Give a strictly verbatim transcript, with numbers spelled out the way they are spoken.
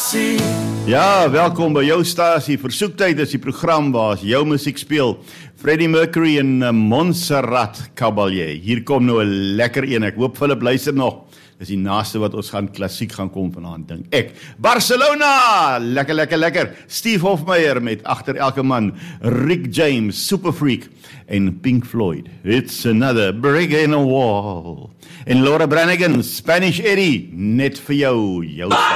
stasie. Ja, welkom by jou stasie. Versoektyd is die program waar as jou musiek speel. Freddie Mercury en uh, Montserrat Caballé. Hier kom nou 'n lekker een. Ek hoop Philip luister nog. Dis die naaste wat ons gaan klassiek gaan kom vanaand, dink ek. Barcelona! Lekker, lekker, lekker. Steve Hofmeyer met agter elke man. Rick James, Super Freak. En Pink Floyd. It's another brick in a wall. En Laura Branigan, Spanish Eddie. Net vir jou, jou